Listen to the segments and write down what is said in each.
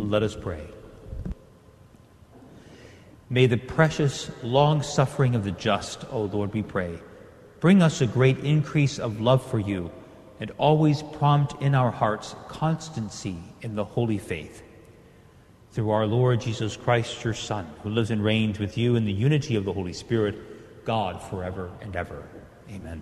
Let us pray. May the precious long-suffering of the just, O Lord, we pray, bring us a great increase of love for you, and always prompt in our hearts constancy in the holy faith. Through our Lord Jesus Christ, your Son, who lives and reigns with you in the unity of the Holy Spirit, God, forever and ever. Amen.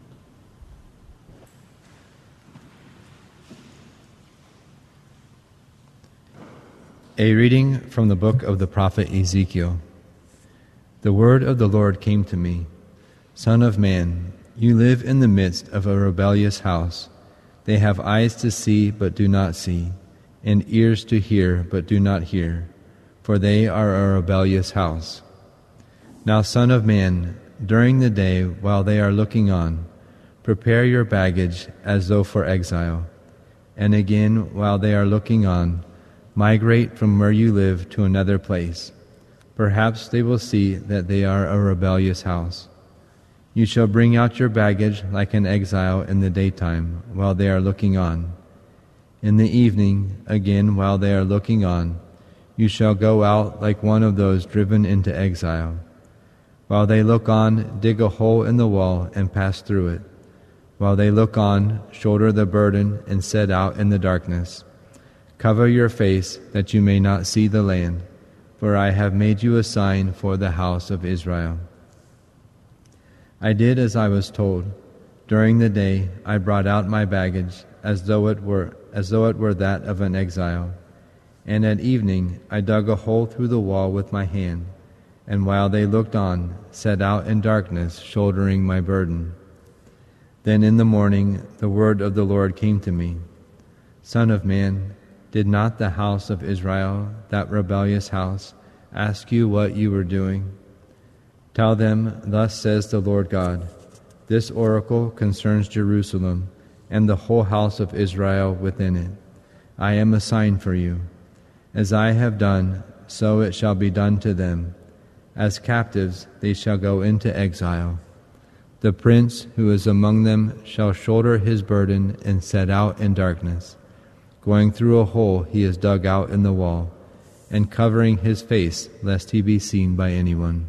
A reading from the book of the prophet Ezekiel. The word of the Lord came to me. Son of man, you live in the midst of a rebellious house. They have eyes to see but do not see, and ears to hear but do not hear, for they are a rebellious house. Now, son of man, during the day while they are looking on, prepare your baggage as though for exile. And again, while they are looking on, migrate from where you live to another place. Perhaps they will see that they are a rebellious house. You shall bring out your baggage like an exile in the daytime, while they are looking on. In the evening, again while they are looking on, you shall go out like one of those driven into exile. While they look on, dig a hole in the wall and pass through it. While they look on, shoulder the burden and set out in the darkness. Cover your face that you may not see the land, for I have made you a sign for the house of Israel. I did as I was told. During the day I brought out my baggage as though it were that of an exile. And at evening I dug a hole through the wall with my hand, and while they looked on, set out in darkness, shouldering my burden. Then in the morning the word of the Lord came to me. Son of man, did not the house of Israel, that rebellious house, ask you what you were doing? Tell them, thus says the Lord God, this oracle concerns Jerusalem and the whole house of Israel within it. I am a sign for you. As I have done, so it shall be done to them. As captives they shall go into exile. The prince who is among them shall shoulder his burden and set out in darkness, going through a hole he has dug out in the wall, and covering his face lest he be seen by anyone.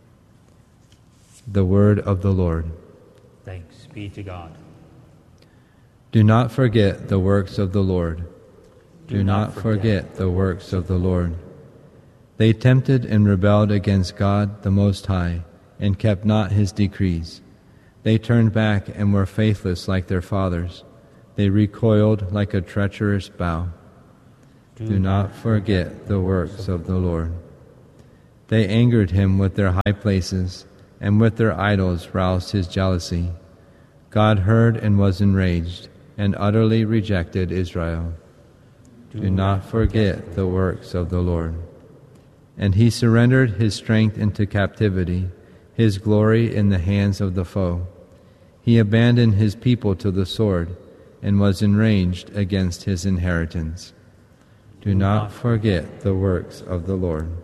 The word of the Lord. Thanks be to God. Do not forget the works of the Lord. Do not forget the works of the Lord. They tempted and rebelled against God the Most High, and kept not his decrees. They turned back and were faithless like their fathers. They recoiled like a treacherous bow. Do not forget the works of the Lord. They angered him with their high places, and with their idols roused his jealousy. God heard and was enraged, and utterly rejected Israel. Do not forget the works of the Lord. And he surrendered his strength into captivity, his glory in the hands of the foe. He abandoned his people to the sword, and was enraged against his inheritance. Do not forget the works of the Lord.